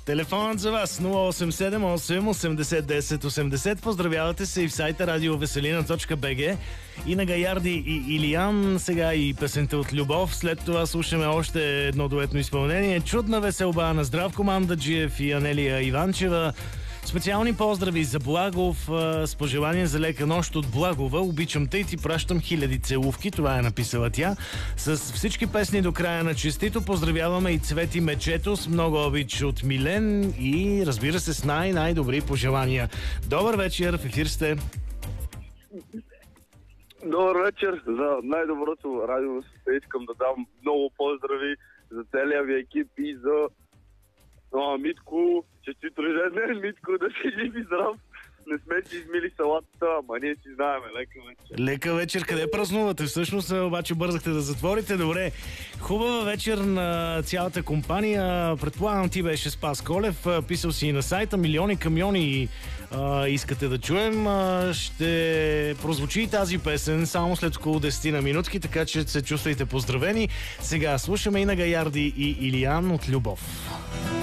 Телефонът за вас 0878 80 10 80. Поздравявате се и в сайта radioveselina.bg. И на Гаярди и Илиян, сега и песента от Любов. След това слушаме още едно дуетно изпълнение. Чудна веселба на Здравко Мандаджиев и Анелия Иванчева. Специални поздрави за Благов с пожелание за лека нощ от Благова. Обичам те и ти пращам хиляди целувки. Това е написала тя. С всички песни до края на честито поздравяваме и Цвети Мечето с много обич от Милен и разбира се с най-добри пожелания. Добър вечер, в ефир сте. Добър вечер. За най-доброто радио искам да дам много поздрави за целия ви екип и за Митко. Честито рожден, Митко, да си жив и здрав. Не сме си измили салатата, ама ние си знаем. Лека вечер. Лека вечер. Къде празнувате? Всъщност обаче бързахте да затворите. Добре. Хубава вечер на цялата компания. Предполагам ти беше Спас Колев. Писал си и на сайта. Милиони камиони искате да чуем. Ще прозвучи и тази песен само след около 10 на минутки, така че се чувствайте поздравени. Сега слушаме и на Гаярди и Илиян от Любов.